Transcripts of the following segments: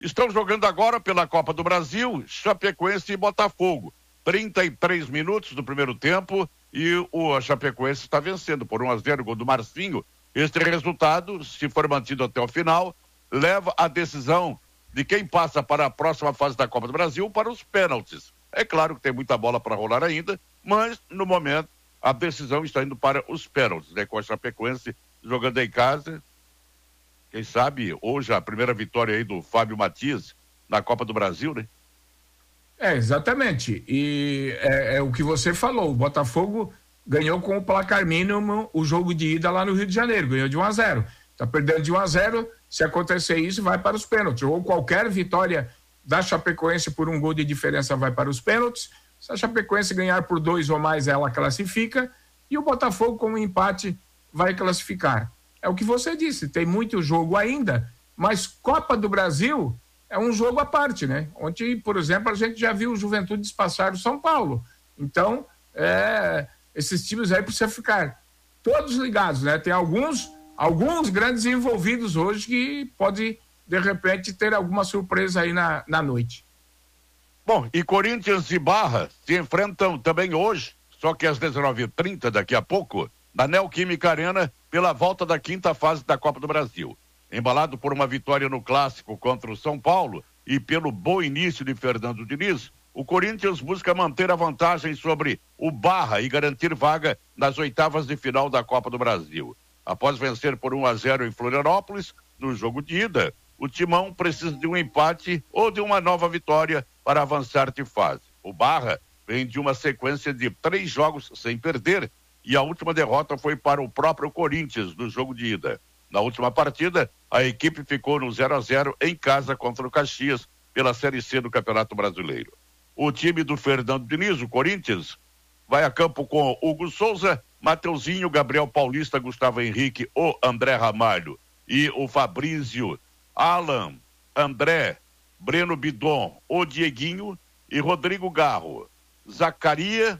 Estão jogando agora pela Copa do Brasil, Chapecoense e Botafogo. 33 minutos do primeiro tempo e a Chapecoense está vencendo por 1-0, gol do Marcinho. Este resultado, se for mantido até o final, leva a decisão de quem passa para a próxima fase da Copa do Brasil para os pênaltis. É claro que tem muita bola para rolar ainda, mas no momento a decisão está indo para os pênaltis, né? Com a Chapecoense jogando em casa. Quem sabe hoje a primeira vitória aí do Fábio Matias na Copa do Brasil, né? Exatamente. E é o que você falou, o Botafogo ganhou com o placar mínimo o jogo de ida lá no Rio de Janeiro, ganhou de 1-0. Está perdendo de 1-0, se acontecer isso, vai para os pênaltis. Ou qualquer vitória da Chapecoense por um gol de diferença vai para os pênaltis. Se a Chapecoense ganhar por 2 ou mais, ela classifica. E o Botafogo, com um empate, vai classificar. É o que você disse, tem muito jogo ainda, mas Copa do Brasil é um jogo à parte, né? Ontem, por exemplo, a gente já viu o Juventude despassar o São Paulo. Então, esses times aí precisam ficar todos ligados, né? Tem alguns grandes envolvidos hoje que pode, de repente, ter alguma surpresa aí na noite. Bom, e Corinthians e Barra se enfrentam também hoje, só que às 19h30, daqui a pouco, na Neoquímica Arena, pela volta da quinta fase da Copa do Brasil. Embalado por uma vitória no Clássico contra o São Paulo e pelo bom início de Fernando Diniz, o Corinthians busca manter a vantagem sobre o Barra e garantir vaga nas oitavas de final da Copa do Brasil. Após vencer por 1-0 em Florianópolis, no jogo de ida, o Timão precisa de um empate ou de uma nova vitória para avançar de fase. O Barra vem de uma sequência de 3 jogos sem perder e a última derrota foi para o próprio Corinthians no jogo de ida. Na última partida, a equipe ficou no 0-0 em casa contra o Caxias pela Série C do Campeonato Brasileiro. O time do Fernando Diniz, o Corinthians, vai a campo com Hugo Souza, Mateuzinho, Gabriel Paulista, Gustavo Henrique, o André Ramalho e o Fabrício, Alan, André, Breno Bidon, o Dieguinho e Rodrigo Garro, Zacaria,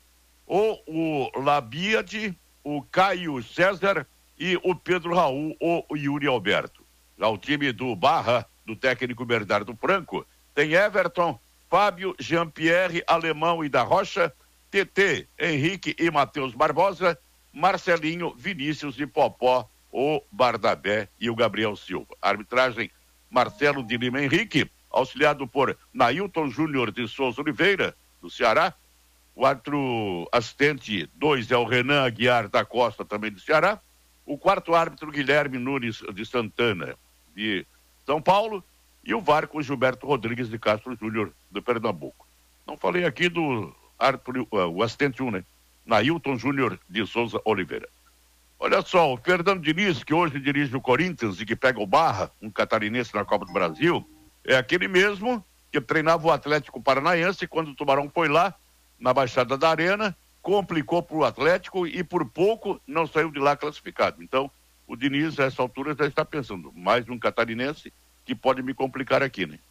o Labiade, o Caio César e o Pedro Raul, o Yuri Alberto. Já o time do Barra, do técnico Bernardo Franco, tem Everton, Fábio, Jean-Pierre, Alemão e da Rocha, TT, Henrique e Matheus Barbosa, Marcelinho, Vinícius e Popó, o Bardabé e o Gabriel Silva. Arbitragem, Marcelo de Lima Henrique, auxiliado por Nailton Júnior de Souza Oliveira, do Ceará. O árbitro assistente 2 é o Renan Aguiar da Costa, também do Ceará. O quarto árbitro, Guilherme Nunes de Santana, de São Paulo. E o VAR com Gilberto Rodrigues de Castro Júnior, do Pernambuco. Não falei aqui do árbitro, o assistente 1, né? Nailton Júnior de Souza Oliveira. Olha só, o Fernando Diniz, que hoje dirige o Corinthians e que pega o Barra, um catarinense na Copa do Brasil, é aquele mesmo que treinava o Atlético Paranaense quando o Tubarão foi lá, na Baixada da Arena, complicou para o Atlético e por pouco não saiu de lá classificado. Então, o Diniz, a essa altura, já está pensando, mais um catarinense que pode me complicar aqui, né?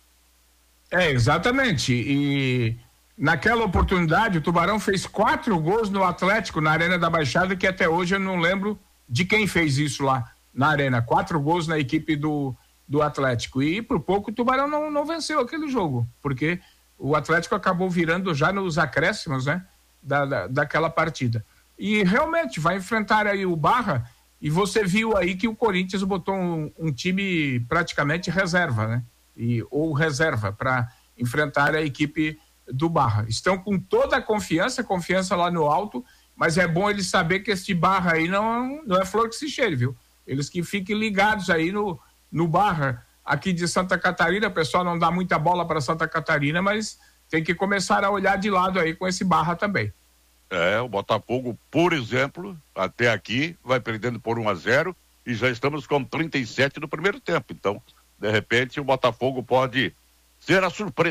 Exatamente. E naquela oportunidade, o Tubarão fez 4 gols no Atlético, na Arena da Baixada, que até hoje eu não lembro de quem fez isso lá na Arena. 4 gols na equipe do Atlético. E por pouco o Tubarão não venceu aquele jogo, porque o Atlético acabou virando já nos acréscimos, né? Daquela partida. E realmente vai enfrentar aí o Barra, e você viu aí que o Corinthians botou um time praticamente reserva, né? Ou reserva para enfrentar a equipe do Barra. Estão com toda a confiança lá no alto, mas é bom eles saber que este Barra aí não é flor que se cheire, viu? Eles que fiquem ligados aí no Barra aqui de Santa Catarina. O pessoal não dá muita bola para Santa Catarina, mas tem que começar a olhar de lado aí com esse Barra também. O Botafogo, por exemplo, até aqui, vai perdendo por 1-0 e já estamos com 37 no primeiro tempo. Então, de repente, o Botafogo pode ser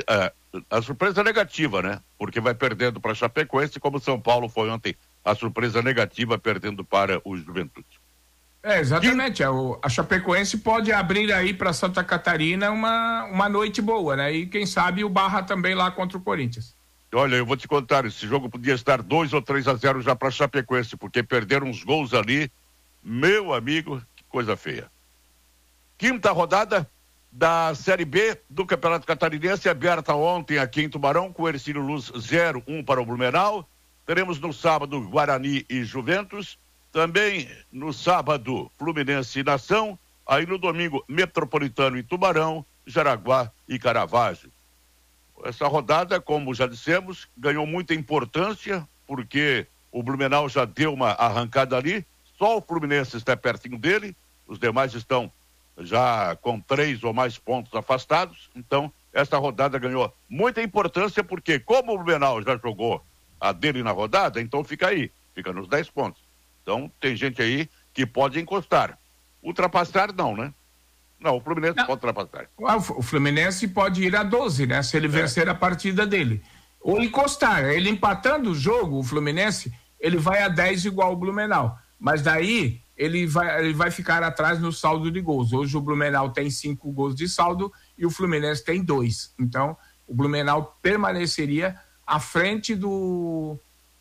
a surpresa negativa, né? Porque vai perdendo para a Chapecoense, como o São Paulo foi ontem a surpresa negativa, perdendo para o Juventude. Exatamente. A Chapecoense pode abrir aí para Santa Catarina uma noite boa, né? E quem sabe o Barra também lá contra o Corinthians. Olha, eu vou te contar, esse jogo podia estar 2 ou 3-0 já para a Chapecoense, porque perderam uns gols ali, meu amigo, que coisa feia. Quinta rodada, da Série B do Campeonato Catarinense, aberta ontem aqui em Tubarão, com o Hercílio Luz 0-1 para o Blumenau. Teremos no sábado Guarani e Juventus. Também no sábado, Fluminense e Nação. Aí no domingo, Metropolitano e Tubarão, Jaraguá e Caravaggio. Essa rodada, como já dissemos, ganhou muita importância, porque o Blumenau já deu uma arrancada ali. Só o Fluminense está pertinho dele. Os demais estão já com 3 ou mais pontos afastados. Então, essa rodada ganhou muita importância, porque como o Blumenau já jogou a dele na rodada, então fica aí, fica nos 10 pontos. Então, tem gente aí que pode encostar. Ultrapassar, não, né? Não, o Fluminense não pode ultrapassar. O Fluminense pode ir a 12, né? Se ele vencer a partida dele. Ou encostar. Ele empatando o jogo, o Fluminense, ele vai a 10 igual o Blumenau. Mas daí ele vai ficar atrás no saldo de gols. Hoje o Blumenau tem 5 gols de saldo e o Fluminense tem 2. Então, o Blumenau permaneceria à frente do...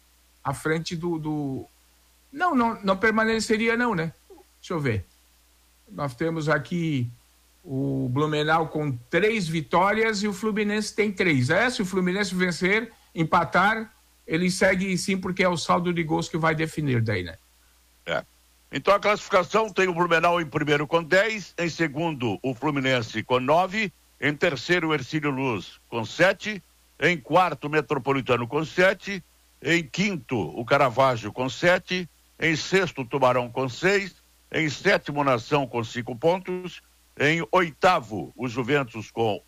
Não permaneceria não, né? Deixa eu ver. Nós temos aqui o Blumenau com 3 vitórias e o Fluminense tem 3. Se o Fluminense vencer, empatar, ele segue sim, porque é o saldo de gols que vai definir daí, né? Então a classificação tem o Blumenau em primeiro com 10, em segundo o Fluminense com 9, em terceiro o Hercílio Luz com 7, em quarto o Metropolitano com 7, em quinto o Caravaggio com 7, em sexto o Tubarão com 6, em sétimo Nação com 5 pontos, em oitavo o Juventus com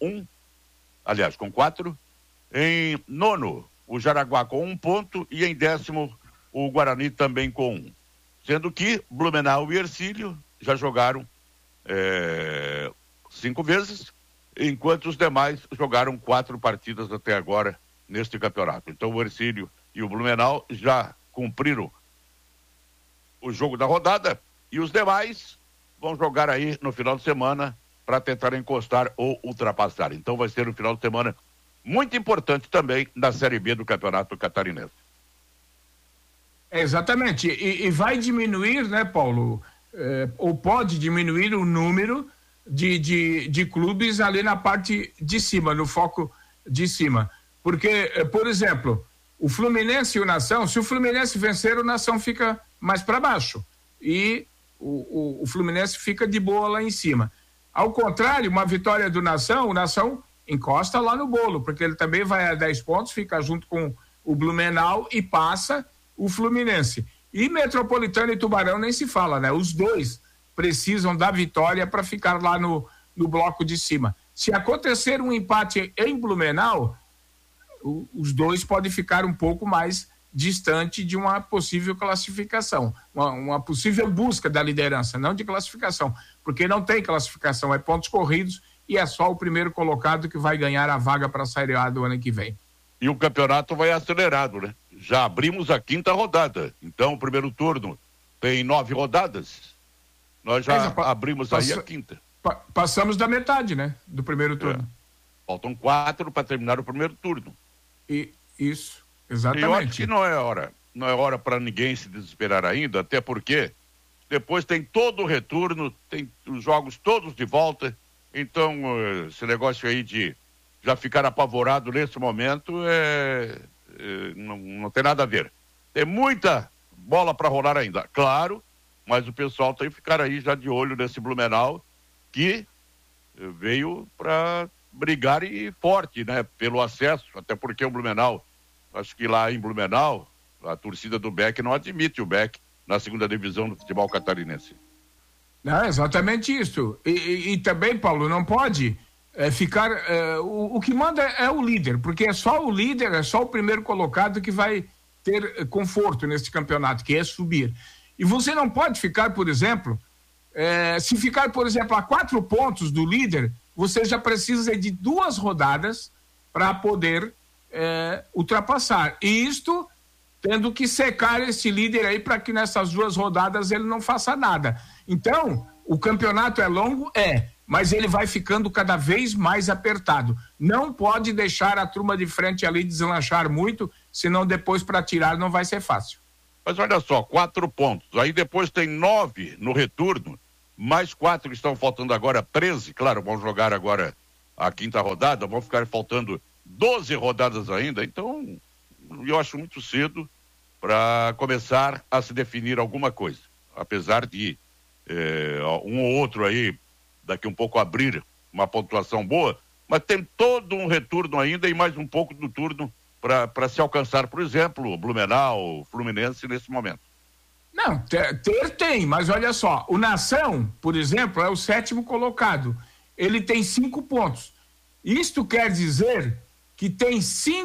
4, em nono o Jaraguá com 1 ponto e em décimo o Guarani também com 1. Sendo que Blumenau e Hercílio já jogaram 5 vezes, enquanto os demais jogaram 4 partidas até agora neste campeonato. Então o Hercílio e o Blumenau já cumpriram o jogo da rodada e os demais vão jogar aí no final de semana para tentar encostar ou ultrapassar. Então vai ser um final de semana muito importante também na Série B do Campeonato Catarinense. Exatamente, e vai diminuir, né, Paulo, ou pode diminuir o número de clubes ali na parte de cima, no foco de cima, porque, por exemplo, o Fluminense e o Nação, se o Fluminense vencer, o Nação fica mais para baixo, e o Fluminense fica de boa lá em cima. Ao contrário, uma vitória do Nação, o Nação encosta lá no bolo, porque ele também vai a 10 pontos, fica junto com o Blumenau e passa o Fluminense. E Metropolitano e Tubarão nem se fala, né? Os dois precisam da vitória para ficar lá no bloco de cima. Se acontecer um empate em Blumenau, os dois podem ficar um pouco mais distante de uma possível classificação, uma possível busca da liderança, não de classificação, porque não tem classificação, é pontos corridos e é só o primeiro colocado que vai ganhar a vaga para a Série A do ano que vem. E o campeonato vai acelerado, né? Já abrimos a 5ª rodada. Então, o primeiro turno tem 9 rodadas. Nós já abrimos aí a 5ª. Passamos da metade, né? Do primeiro turno. Faltam 4 para terminar o primeiro turno. Isso, exatamente. E eu acho que não é hora para ninguém se desesperar ainda, até porque depois tem todo o retorno, tem os jogos todos de volta. Então, esse negócio aí de já ficar apavorado nesse momento não tem nada a ver. Tem muita bola para rolar ainda, claro, mas o pessoal tem que ficar aí já de olho nesse Blumenau, que veio para brigar e forte, né, pelo acesso, até porque o Blumenau, acho que lá em Blumenau, a torcida do BEC não admite o BEC na 2ª divisão do futebol catarinense. Não, exatamente isso. E também, Paulo, não pode ficar... o que manda é o líder, porque é só o líder, é só o primeiro colocado que vai ter conforto nesse campeonato, que é subir. E você não pode ficar, por exemplo, se ficar, por exemplo, a 4 pontos do líder, você já precisa de 2 rodadas para poder ultrapassar. E isto tendo que secar esse líder aí para que nessas 2 rodadas ele não faça nada. Então, o campeonato é longo? Mas ele vai ficando cada vez mais apertado. Não pode deixar a turma de frente ali deslanchar muito, senão depois para tirar não vai ser fácil. Mas olha só, 4 pontos. Aí depois tem 9 no retorno, mais 4 que estão faltando agora, 13, claro, vão jogar agora a quinta rodada, vão ficar faltando 12 rodadas ainda, então eu acho muito cedo para começar a se definir alguma coisa, apesar de um ou outro aí, daqui um pouco abrir uma pontuação boa, mas tem todo um retorno ainda e mais um pouco do turno para se alcançar, por exemplo, Blumenau, Fluminense nesse momento. Não, tem, mas olha só, o Nação, por exemplo, é o 7º colocado, ele tem 5 pontos, isto quer dizer que tem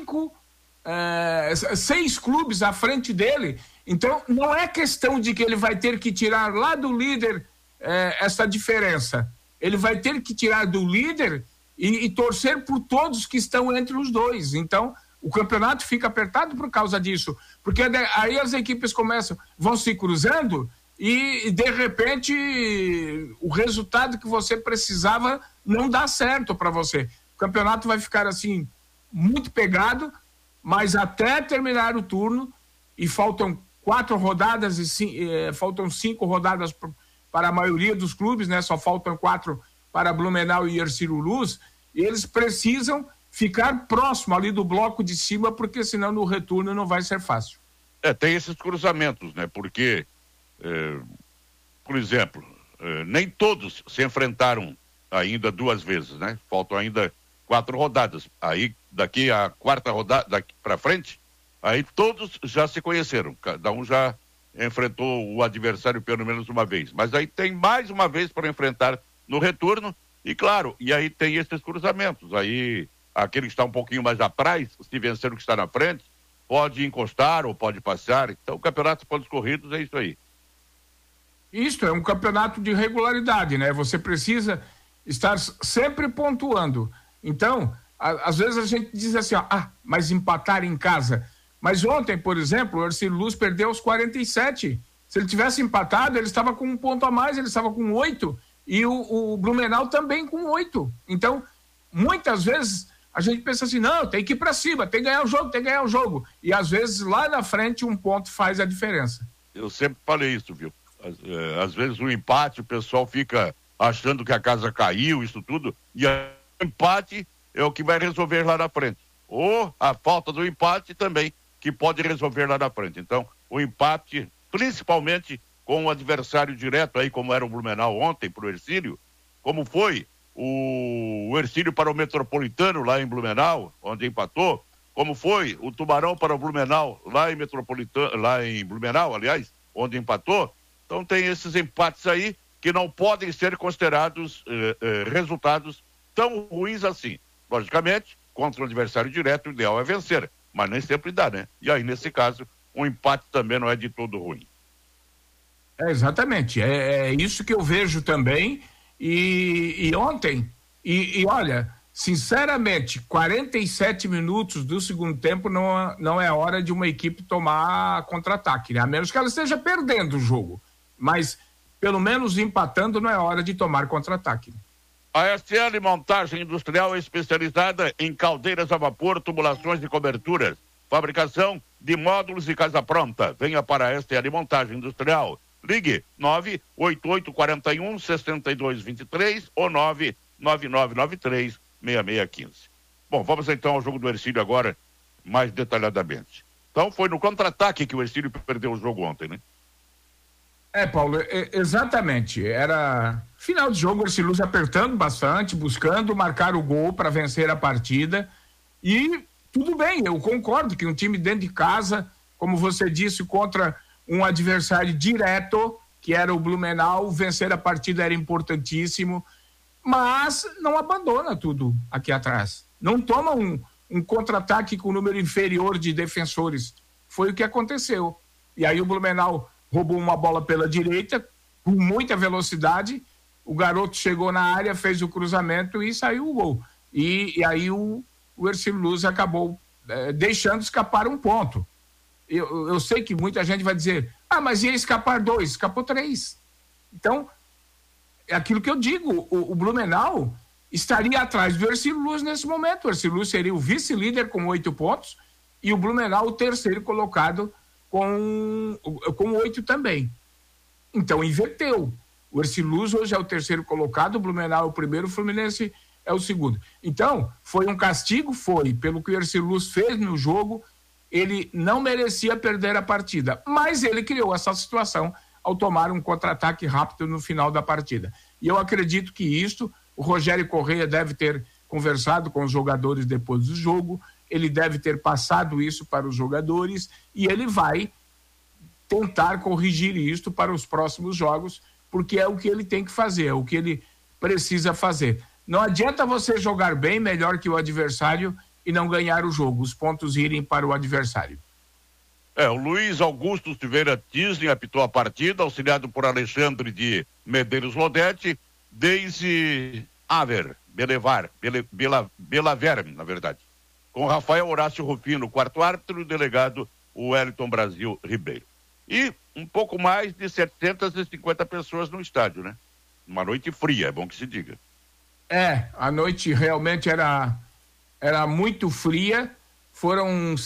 6 clubes à frente dele, então não é questão de que ele vai ter que tirar lá do líder essa diferença, ele vai ter que tirar do líder e torcer por todos que estão entre os dois, então o campeonato fica apertado por causa disso, porque aí as equipes vão se cruzando e de repente o resultado que você precisava não dá certo para você, o campeonato vai ficar assim muito pegado, mas até terminar o turno, e faltam 4 rodadas faltam 5 rodadas para a maioria dos clubes, né? Só faltam 4 para Blumenau e Hercílio Luz, e eles precisam ficar próximo ali do bloco de cima, porque senão no retorno não vai ser fácil. Tem esses cruzamentos, né? Porque, por exemplo, nem todos se enfrentaram ainda 2 vezes, né? Faltam ainda 4 rodadas. Aí, daqui a 4ª rodada, daqui para frente, aí todos já se conheceram. Cada um já enfrentou o adversário pelo menos uma vez. Mas aí tem mais uma vez para enfrentar no retorno. E claro, e aí tem esses cruzamentos. Aí, aquele que está um pouquinho mais atrás, se vencer o que está na frente, pode encostar ou pode passar. Então, o campeonato de pontos corridos é isso aí. Isto é um campeonato de regularidade, né? Você precisa estar sempre pontuando. Então, às vezes a gente diz assim, mas empatar em casa. Mas ontem, por exemplo, o Hercílio Luz perdeu aos 47. Se ele tivesse empatado, ele estava com 1 ponto a mais, ele estava com 8, e o Blumenau também com 8. Então, muitas vezes, a gente pensa assim, não, tem que ir para cima, tem que ganhar o jogo. E às vezes, lá na frente, 1 ponto faz a diferença. Eu sempre falei isso, viu? Às vezes o empate, o pessoal fica achando que a casa caiu, isso tudo, e o empate é o que vai resolver lá na frente. Ou a falta do empate também, que pode resolver lá na frente. Então, o empate, principalmente com o adversário direto aí, como era o Blumenau ontem para o Hercílio, como foi o Hercílio para o Metropolitano lá em Blumenau, onde empatou, como foi o Tubarão para o Blumenau lá em Blumenau, aliás, onde empatou. Então tem esses empates aí que não podem ser considerados resultados tão ruins assim. Logicamente, contra o adversário direto, o ideal é vencer, mas nem sempre dá, né? E aí, nesse caso, um empate também não é de todo ruim. Exatamente, é isso que eu vejo também, e ontem, e olha, sinceramente, 47 minutos do segundo tempo não é hora de uma equipe tomar contra-ataque, né? A menos que ela esteja perdendo o jogo, mas pelo menos empatando não é hora de tomar contra-ataque. A SL Montagem Industrial é especializada em caldeiras a vapor, tubulações e coberturas, fabricação de módulos e casa pronta. Venha para a SL Montagem Industrial. Ligue 98841-6223 ou 99993-6615. Bom, vamos então ao jogo do Hercílio agora, mais detalhadamente. Então, foi no contra-ataque que o Hercílio perdeu o jogo ontem, né? Paulo, exatamente. Era final de jogo, o Hercílio Luz apertando bastante, buscando marcar o gol para vencer a partida. E tudo bem, eu concordo que um time dentro de casa, como você disse, contra um adversário direto, que era o Blumenau, vencer a partida era importantíssimo, mas não abandona tudo aqui atrás. Não toma um contra-ataque com um número inferior de defensores. Foi o que aconteceu. E aí o Blumenau roubou uma bola pela direita, com muita velocidade, o garoto chegou na área, fez o cruzamento e saiu o gol. E aí o Hercílio Luz acabou deixando escapar um ponto. Eu sei que muita gente vai dizer, mas ia escapar 2, escapou 3. Então, é aquilo que eu digo, o Blumenau estaria atrás do Hercílio Luz nesse momento. O Hercílio Luz seria o vice-líder com 8 pontos e o Blumenau o terceiro colocado com 8 também. Então, inverteu. O Ercilus hoje é o terceiro colocado, o Blumenau é o primeiro, o Fluminense é o segundo. Então, foi um castigo? Foi. Pelo que o Ercilus fez no jogo, ele não merecia perder a partida, mas ele criou essa situação ao tomar um contra-ataque rápido no final da partida. E eu acredito que isto, o Rogério Corrêa deve ter conversado com os jogadores depois do jogo, ele deve ter passado isso para os jogadores e ele vai tentar corrigir isto para os próximos jogos, porque é o que ele tem que fazer, é o que ele precisa fazer. Não adianta você jogar bem, melhor que o adversário, e não ganhar o jogo, os pontos irem para o adversário. O Luiz Augusto Silveira Tisne apitou a partida, auxiliado por Alexandre de Medeiros Lodete, Deise Aver, Belaver, na verdade, com Rafael Horácio Rufino, quarto árbitro, e o delegado Wellington Brasil Ribeiro. E um pouco mais de 750 pessoas no estádio, né? Uma noite fria, é bom que se diga. A noite realmente era muito fria. Foram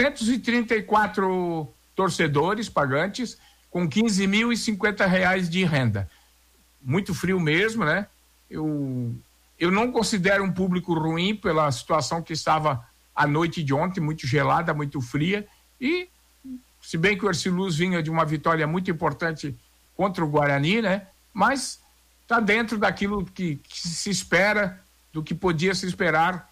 734 torcedores pagantes com R$15.050 de renda. Muito frio mesmo, né? Eu não considero um público ruim pela situação que estava a noite de ontem, muito gelada, muito fria, e se bem que o Ercilus vinha de uma vitória muito importante contra o Guarani, né? Mas está dentro daquilo que se espera, do que podia se esperar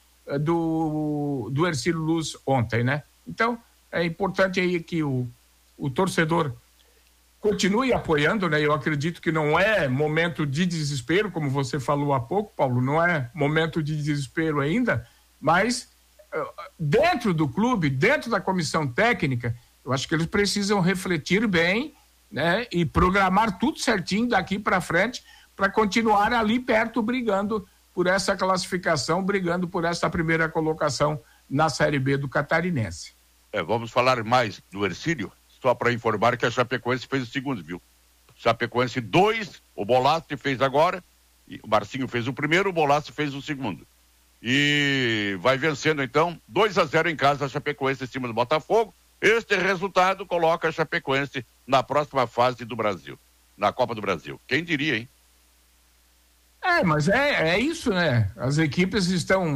do Ercilus ontem, né? Então, é importante aí que o torcedor continue apoiando, né? Eu acredito que não é momento de desespero, como você falou há pouco, Paulo, não é momento de desespero ainda, mas dentro do clube, dentro da comissão técnica, eu acho que eles precisam refletir bem, né? E programar tudo certinho daqui para frente para continuar ali perto brigando por essa classificação, brigando por essa primeira colocação na Série B do Catarinense. Vamos falar mais do Ercílio, só para informar que a Chapecoense fez o segundo, viu? Chapecoense 2, o Bolassi fez agora, o Marcinho fez o primeiro, o Bolassi fez o segundo. E vai vencendo então 2-0 em casa a Chapecoense em cima do Botafogo. Este resultado coloca a Chapecoense na próxima fase do Brasil, na Copa do Brasil. Quem diria, hein? Mas é isso, né? As equipes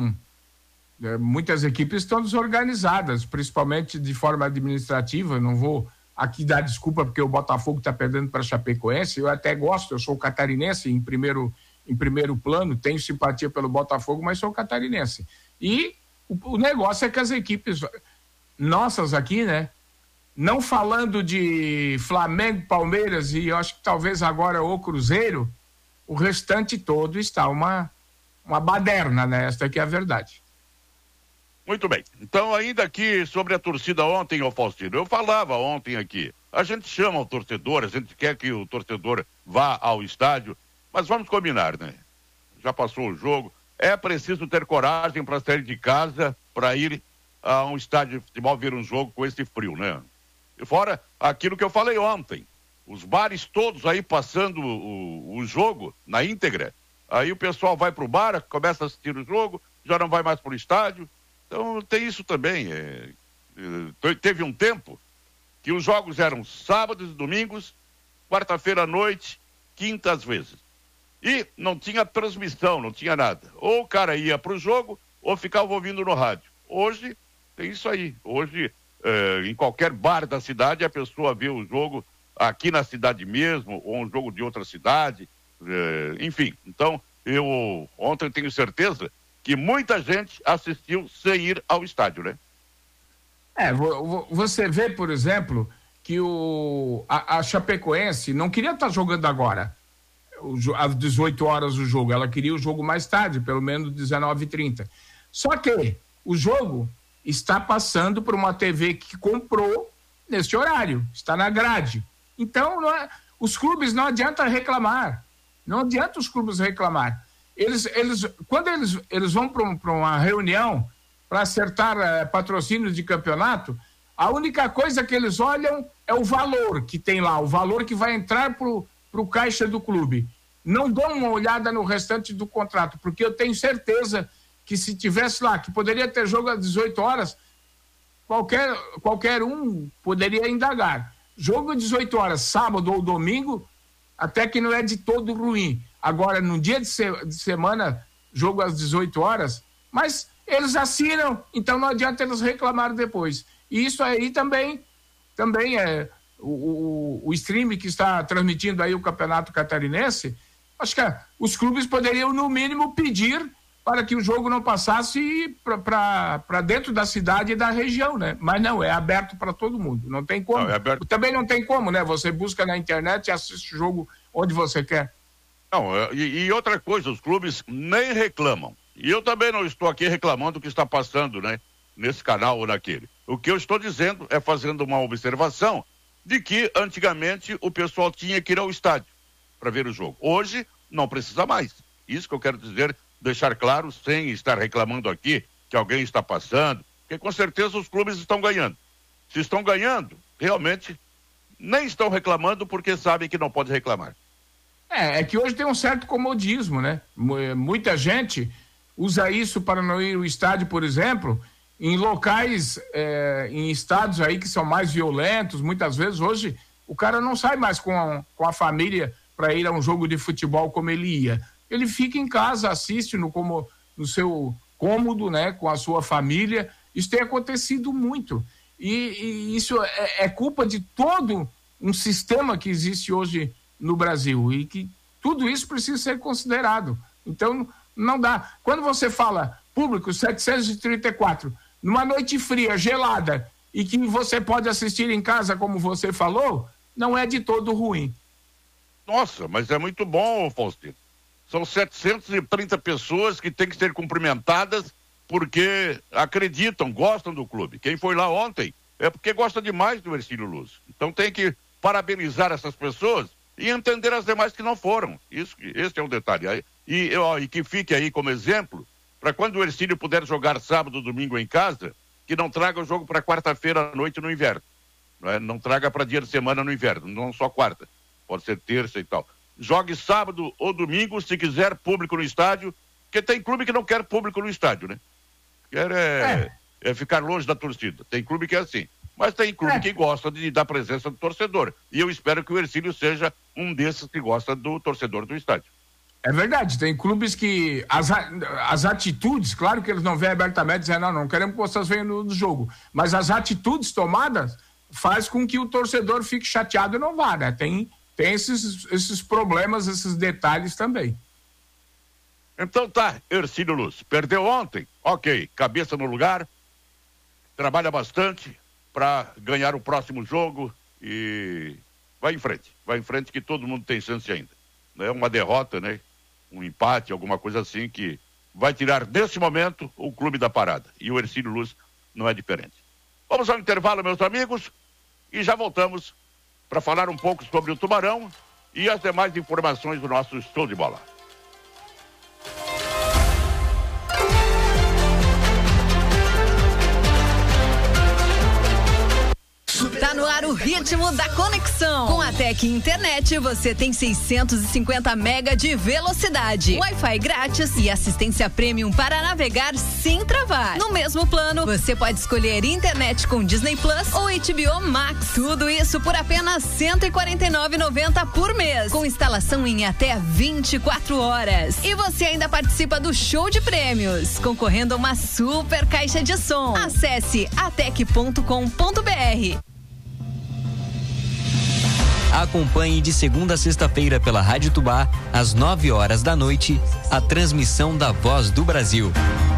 muitas equipes estão desorganizadas, principalmente de forma administrativa. Não vou aqui dar desculpa porque o Botafogo está perdendo para a Chapecoense. Eu até gosto, eu sou catarinense em primeiro plano, tenho simpatia pelo Botafogo, mas sou catarinense. E o negócio é que as equipes nossas aqui, né? Não falando de Flamengo, Palmeiras e eu acho que talvez agora o Cruzeiro, o restante todo está uma baderna, né? Esta aqui é a verdade. Muito bem. Então, ainda aqui sobre a torcida ontem, Faustino, eu falava ontem aqui, a gente chama o torcedor, a gente quer que o torcedor vá ao estádio, mas vamos combinar, né? Já passou o jogo, é preciso ter coragem para sair de casa, para ir a um estádio de futebol ver um jogo com esse frio, né? E fora aquilo que eu falei ontem, os bares todos aí passando o jogo na íntegra, aí o pessoal vai pro bar, começa a assistir o jogo, já não vai mais pro estádio. Então tem isso também. Teve um tempo que os jogos eram sábados, domingos, quarta-feira à noite, quinta às vezes. E não tinha transmissão, não tinha nada. Ou o cara ia pro jogo, ou ficava ouvindo no rádio. Hoje tem isso aí. Hoje, em qualquer bar da cidade, a pessoa vê o jogo aqui na cidade mesmo, ou um jogo de outra cidade, enfim. Então, eu ontem tenho certeza que muita gente assistiu sem ir ao estádio, né? Você vê, por exemplo, que a Chapecoense não queria estar jogando agora, às 18 horas o jogo, ela queria o jogo mais tarde, pelo menos 19h30. Só que o jogo está passando por uma TV que comprou neste horário, está na grade. Então, os clubes não adianta reclamar. Não adianta os clubes reclamar. Quando eles vão para uma reunião para acertar patrocínio de campeonato, a única coisa que eles olham é o valor que tem lá, o valor que vai entrar para o caixa do clube. Não dão uma olhada no restante do contrato, porque eu tenho certeza que se tivesse lá, que poderia ter jogo às 18 horas, qualquer um poderia indagar. Jogo às 18 horas, sábado ou domingo, até que não é de todo ruim. Agora, no dia de semana, jogo às 18 horas, mas eles assinam, então não adianta eles reclamarem depois. E isso aí também é o stream que está transmitindo aí o Campeonato Catarinense. Acho que os clubes poderiam, no mínimo, pedir para que o jogo não passasse para dentro da cidade e da região, né? Mas não, é aberto para todo mundo, não tem como. Não, também não tem como, né? Você busca na internet e assiste o jogo onde você quer. Não, e outra coisa, os clubes nem reclamam. E eu também não estou aqui reclamando do que está passando, né? Nesse canal ou naquele. O que eu estou dizendo é fazendo uma observação de que antigamente o pessoal tinha que ir ao estádio para ver o jogo. Hoje não precisa mais. Isso que eu quero dizer, deixar claro, sem estar reclamando aqui que alguém está passando, porque com certeza os clubes estão ganhando. Se estão ganhando, realmente nem estão reclamando porque sabem que não pode reclamar. É que hoje tem um certo comodismo, né? Muita gente usa isso para não ir ao estádio, por exemplo, em locais, em estados aí que são mais violentos. Muitas vezes hoje o cara não sai mais com a família para ir a um jogo de futebol como ele ia. Ele fica em casa, assiste no seu cômodo, né, com a sua família. Isso tem acontecido muito. E isso é culpa de todo um sistema que existe hoje no Brasil e que tudo isso precisa ser considerado. Então, não dá. Quando você fala público 734, numa noite fria, gelada, e que você pode assistir em casa, como você falou, não é de todo ruim. Nossa, mas é muito bom, Faustino. São 730 pessoas que têm que ser cumprimentadas porque acreditam, gostam do clube. Quem foi lá ontem é porque gosta demais do Hercílio Luz. Então tem que parabenizar essas pessoas e entender as demais que não foram. Esse é o detalhe. E que fique aí como exemplo, para quando o Hercílio puder jogar sábado, domingo em casa, que não traga o jogo para quarta-feira à noite no inverno. Não traga para dia de semana no inverno, não só quarta. Pode ser terça e tal. Jogue sábado ou domingo, se quiser público no estádio, porque tem clube que não quer público no estádio, né? Quer ficar longe da torcida. Tem clube que é assim. Mas tem clube que gosta da presença do torcedor. E eu espero que o Hercílio seja um desses que gosta do torcedor do estádio. É verdade, tem clubes que as atitudes, claro que eles não vêm abertamente dizendo, não queremos que vocês venham no jogo, mas as atitudes tomadas faz com que o torcedor fique chateado e não vá, né? Tem esses problemas, esses detalhes também. Então tá, Hercílio Luz, perdeu ontem, ok, cabeça no lugar, trabalha bastante para ganhar o próximo jogo e vai em frente que todo mundo tem chance ainda. Não é uma derrota, né? Um empate, alguma coisa assim que vai tirar nesse momento o clube da parada. E o Hercílio Luz não é diferente. Vamos ao intervalo, meus amigos, e já voltamos para falar um pouco sobre o Tubarão e as demais informações do nosso show de bola. Tá no ar o ritmo da conexão. Com a Tec Internet, você tem 650 mega de velocidade, Wi-Fi grátis e assistência premium para navegar sem travar. No mesmo plano, você pode escolher internet com Disney Plus ou HBO Max. Tudo isso por apenas R$ 149,90 por mês, com instalação em até 24 horas. E você ainda participa do show de prêmios, concorrendo a uma super caixa de som. Acesse atec.com.br. Acompanhe de segunda a sexta-feira pela Rádio Tubá, às 9 horas da noite, a transmissão da Voz do Brasil.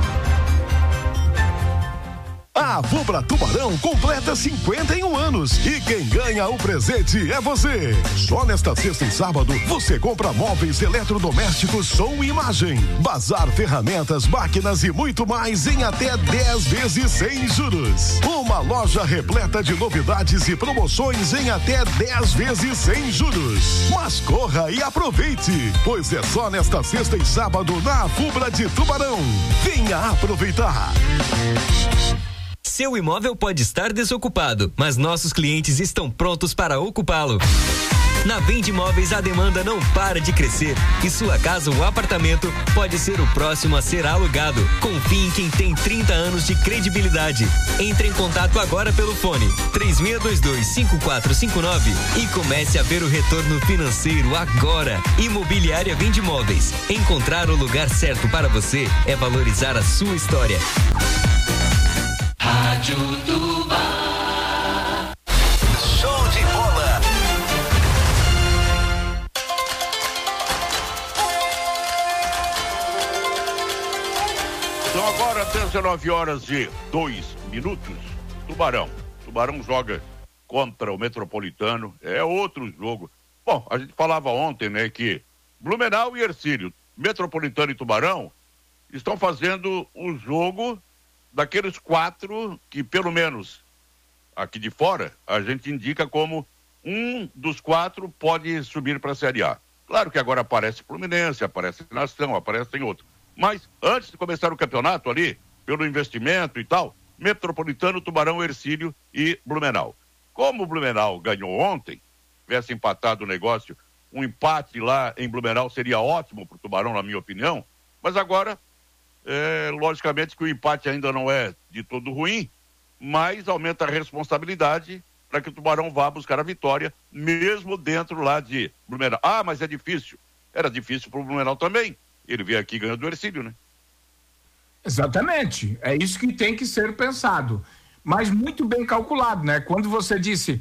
A Fubra Tubarão completa 51 anos e quem ganha o presente é você. Só nesta sexta e sábado você compra móveis eletrodomésticos, som e imagem, bazar, ferramentas, máquinas e muito mais em até 10 vezes sem juros. Uma loja repleta de novidades e promoções em até 10 vezes sem juros. Mas corra e aproveite, pois é só nesta sexta e sábado na Fubra de Tubarão. Venha aproveitar. Seu imóvel pode estar desocupado, mas nossos clientes estão prontos para ocupá-lo. Na Vende Imóveis a demanda não para de crescer e sua casa ou apartamento pode ser o próximo a ser alugado. Confie em quem tem 30 anos de credibilidade. Entre em contato agora pelo fone 3622-5459 e comece a ver o retorno financeiro agora. Imobiliária Vende Imóveis. Encontrar o lugar certo para você é valorizar a sua história. Rádio Tubá. Show de bola. Então agora 19h02. Tubarão joga contra o Metropolitano, é outro jogo. Bom, a gente falava ontem, né, que Blumenau e Hercílio, Metropolitano e Tubarão estão fazendo o jogo daqueles 4 que, pelo menos aqui de fora, a gente indica como um dos 4 pode subir para a Série A. Claro que agora aparece Fluminense, aparece Nação, aparecem outros. Mas antes de começar o campeonato ali, pelo investimento e tal, Metropolitano, Tubarão, Hercílio e Blumenau. Como o Blumenau ganhou ontem, tivesse empatado o negócio, um empate lá em Blumenau seria ótimo para o Tubarão, na minha opinião, mas agora, logicamente que o empate ainda não é de todo ruim, mas aumenta a responsabilidade para que o Tubarão vá buscar a vitória, mesmo dentro lá de Blumenau. Ah, mas é difícil. Era difícil para o Blumenau também. Ele veio aqui ganhando do Hercílio, né? Exatamente. É isso que tem que ser pensado. Mas muito bem calculado, né? Quando você disse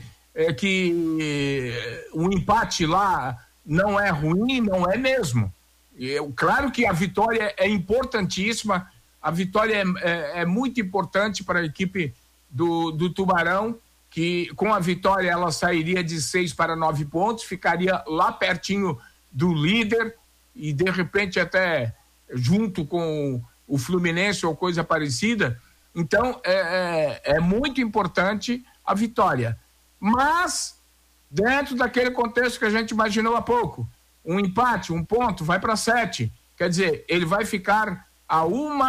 que o empate lá não é ruim, não é mesmo. Claro que a vitória é importantíssima, a vitória é muito importante para a equipe do Tubarão, que com a vitória ela sairia de 6 para 9 pontos, ficaria lá pertinho do líder e de repente até junto com o Fluminense ou coisa parecida. Então é muito importante a vitória, mas dentro daquele contexto que a gente imaginou há pouco, um empate, 1 ponto, vai para 7, quer dizer, ele vai ficar a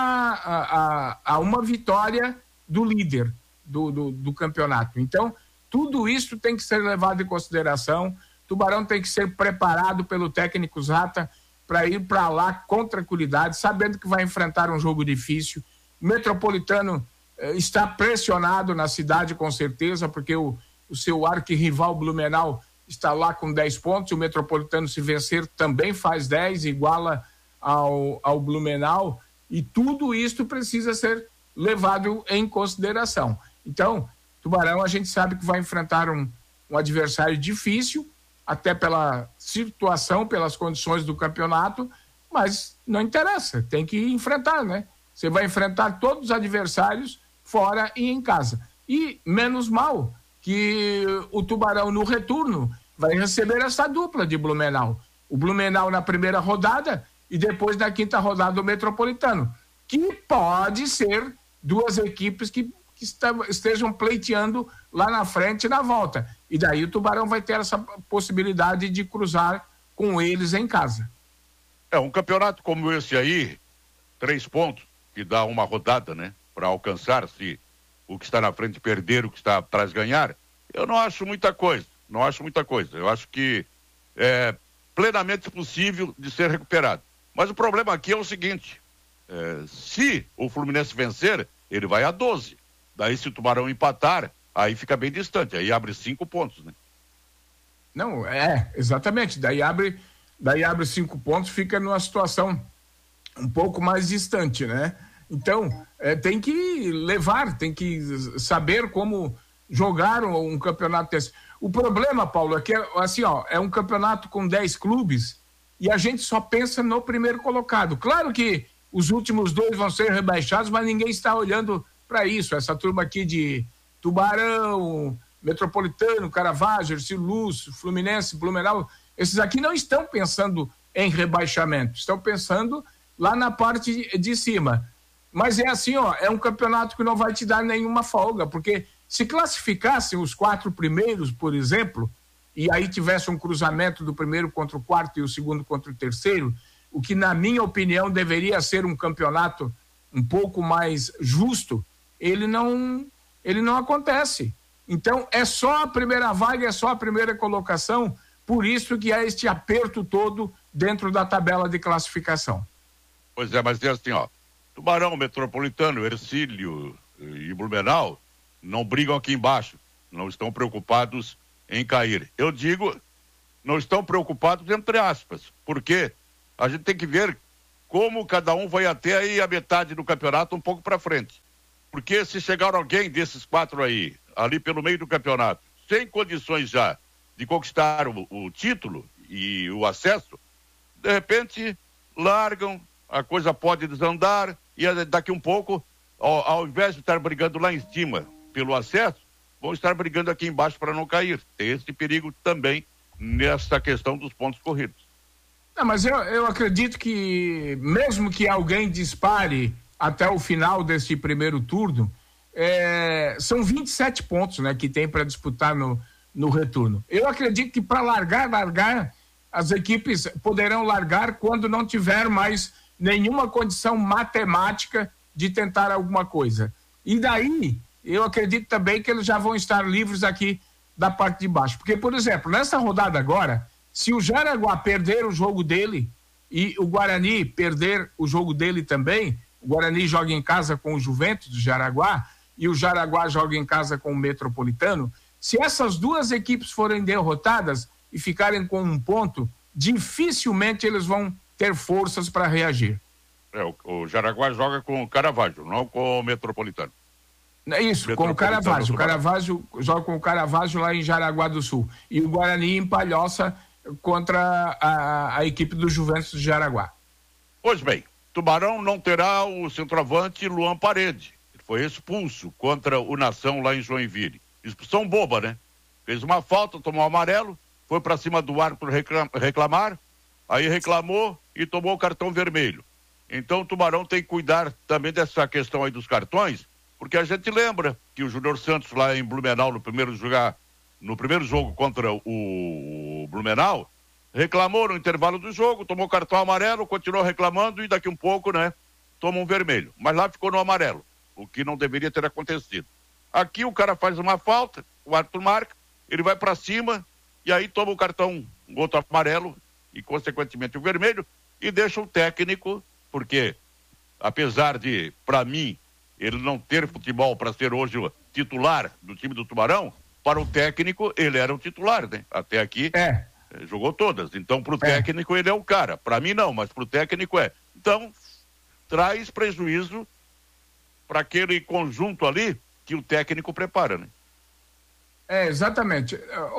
uma vitória do líder do campeonato. Então, tudo isso tem que ser levado em consideração. Tubarão tem que ser preparado pelo técnico Zata para ir para lá com tranquilidade, sabendo que vai enfrentar um jogo difícil. O Metropolitano está pressionado na cidade, com certeza, porque o seu arquirrival Blumenau está lá com 10 pontos. O Metropolitano, se vencer, também faz 10, iguala ao Blumenau. E tudo isso precisa ser levado em consideração. Então, Tubarão, a gente sabe que vai enfrentar um adversário difícil, até pela situação, pelas condições do campeonato, mas não interessa, tem que enfrentar, né? Você vai enfrentar todos os adversários fora e em casa. E menos mal que o Tubarão no retorno vai receber essa dupla de Blumenau. O Blumenau na primeira rodada e depois na quinta rodada o Metropolitano, que pode ser 2 equipes que estejam pleiteando lá na frente e na volta. E daí o Tubarão vai ter essa possibilidade de cruzar com eles em casa. Um campeonato como esse aí, 3 pontos, que dá uma rodada, né? Para alcançar, se o que está na frente perder, o que está atrás ganhar, eu não acho muita coisa. Eu acho que é plenamente possível de ser recuperado. Mas o problema aqui é o seguinte, se o Fluminense vencer, ele vai a 12. Daí, se o Tubarão empatar, aí fica bem distante, aí abre 5 pontos, né? Não, exatamente, daí abre 5 pontos, fica numa situação um pouco mais distante, né? Então, tem que tem que saber como jogar um campeonato desse. O problema, Paulo, é que assim, é um campeonato com 10 clubes e a gente só pensa no primeiro colocado. Claro que os últimos 2 vão ser rebaixados, mas ninguém está olhando para isso. Essa turma aqui de Tubarão, Metropolitano, Caravaggio, Hercílio Lúcio, Fluminense, Blumenau, esses aqui não estão pensando em rebaixamento, estão pensando lá na parte de cima. Mas é assim, é um campeonato que não vai te dar nenhuma folga, porque se classificassem os 4 primeiros, por exemplo, e aí tivesse um cruzamento do primeiro contra o quarto e o segundo contra o terceiro, o que na minha opinião deveria ser um campeonato um pouco mais justo, ele não acontece. Então é só a primeira vaga, é só a primeira colocação, por isso que há este aperto todo dentro da tabela de classificação. Pois é, mas é assim, ó, Tubarão, Metropolitano, Hercílio e Blumenau não brigam aqui embaixo, não estão preocupados em cair. Eu digo, não estão preocupados entre aspas, porque a gente tem que ver como cada um vai até aí a metade do campeonato um pouco para frente. Porque se chegar alguém desses 4 aí, ali pelo meio do campeonato, sem condições já de conquistar o título e o acesso, de repente largam, a coisa pode desandar e daqui um pouco, ao invés de estar brigando lá em cima pelo acesso, vão estar brigando aqui embaixo para não cair. Tem esse perigo também nessa questão dos pontos corridos. Não, mas eu acredito que mesmo que alguém dispare até o final desse primeiro turno, são 27 pontos, né, que tem para disputar no retorno. Eu acredito que para largar, as equipes poderão largar quando não tiver mais nenhuma condição matemática de tentar alguma coisa. E daí, eu acredito também que eles já vão estar livres aqui da parte de baixo. Porque, por exemplo, nessa rodada agora, se o Jaraguá perder o jogo dele e o Guarani perder o jogo dele também, o Guarani joga em casa com o Juventus do Jaraguá e o Jaraguá joga em casa com o Metropolitano, se essas duas equipes forem derrotadas e ficarem com um ponto, dificilmente eles vão ter forças para reagir. O Jaraguá joga com o Caravaggio, não com o Metropolitano. Isso, com o Caravaggio. O Caravaggio joga com o Caravaggio lá em Jaraguá do Sul. E o Guarani em Palhoça contra a equipe do Juventus de Jaraguá. Pois bem, Tubarão não terá o centroavante Luan Parede. Ele foi expulso contra o Nação lá em Joinville. Expulsão boba, né? Fez uma falta, tomou amarelo, foi para cima do árbitro reclamar, aí reclamou e tomou o cartão vermelho. Então o Tubarão tem que cuidar também dessa questão aí dos cartões, porque a gente lembra que o Júnior Santos lá em Blumenau, no primeiro jogo contra o Blumenau, reclamou no intervalo do jogo, tomou cartão amarelo, continuou reclamando e daqui um pouco, né, toma um vermelho. Mas lá ficou no amarelo, o que não deveria ter acontecido. Aqui o cara faz uma falta, o árbitro marca, ele vai para cima e aí toma o cartão, um outro amarelo e consequentemente o vermelho e deixa o técnico, porque apesar de, para mim, ele não ter futebol para ser hoje o titular do time do Tubarão, para o técnico ele era o titular, né? Até aqui jogou todas. Então para o técnico ele é o cara. Para mim não, mas para o técnico é. Então traz prejuízo para aquele conjunto ali que o técnico prepara, né? Exatamente.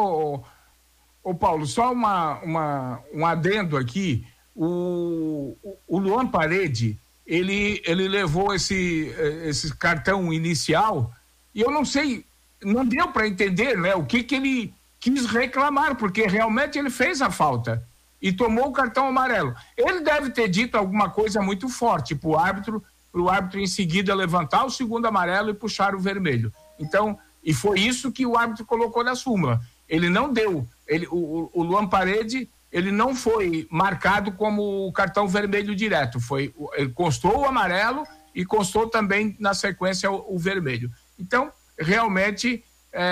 Ô Paulo, só um adendo aqui. O Luan Parede, ele levou esse cartão inicial e eu não sei, não deu para entender, né, o que ele quis reclamar, porque realmente ele fez a falta e tomou o cartão amarelo. Ele deve ter dito alguma coisa muito forte pro árbitro em seguida levantar o segundo amarelo e puxar o vermelho. Então, e foi isso que o árbitro colocou na súmula. Ele não deu, o Luan Parede, ele não foi marcado como o cartão vermelho direto, ele constou o amarelo e constou também na sequência o vermelho. Então, realmente,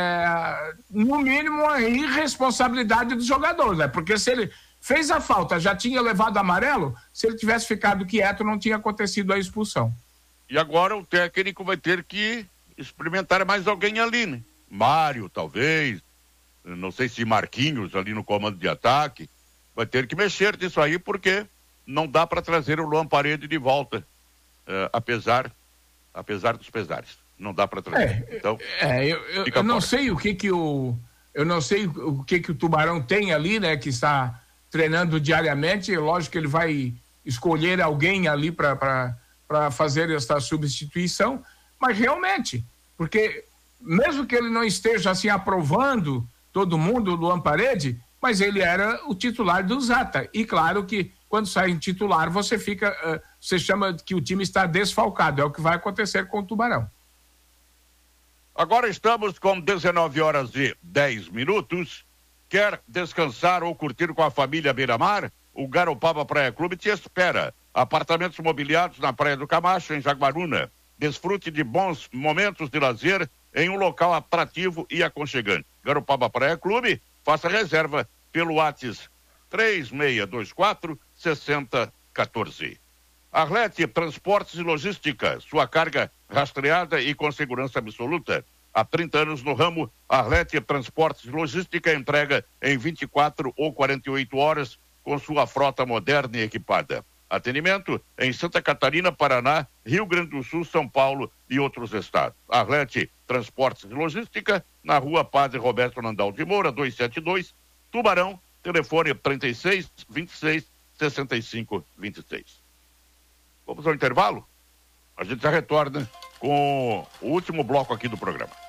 no mínimo, a irresponsabilidade do jogador, né? Porque se ele fez a falta, já tinha levado amarelo, se ele tivesse ficado quieto, não tinha acontecido a expulsão. E agora o técnico vai ter que experimentar mais alguém ali, né? Mário, talvez, não sei se Marquinhos ali no comando de ataque, vai ter que mexer nisso aí, porque não dá para trazer o Luan Parede de volta, apesar dos pesares. Não dá para trazer. Então, eu não sei o que o Tubarão tem ali, né, que está treinando diariamente. Lógico que ele vai escolher alguém ali para fazer essa substituição, mas realmente, porque mesmo que ele não esteja assim aprovando todo mundo, o Luan Parede, mas ele era o titular do Zata. E claro que quando sai em titular, você chama que o time está desfalcado. É o que vai acontecer com o Tubarão. Agora estamos com 19h10. Quer descansar ou curtir com a família Beira-Mar? O Garopaba Praia Clube te espera. Apartamentos mobiliados na Praia do Camacho, em Jaguaruna. Desfrute de bons momentos de lazer em um local atrativo e aconchegante. Garopaba Praia Clube, faça reserva pelo WhatsApp 3624-6014. Arlete Transportes e Logística, sua carga rastreada e com segurança absoluta. Há 30 anos no ramo, Arlete Transportes e Logística entrega em 24 ou 48 horas com sua frota moderna e equipada. Atendimento em Santa Catarina, Paraná, Rio Grande do Sul, São Paulo e outros estados. Arlete Transportes e Logística, na rua Padre Roberto Nandal de Moura, 272, Tubarão, telefone 3626-6526. Vamos ao intervalo? A gente já retorna com o último bloco aqui do programa.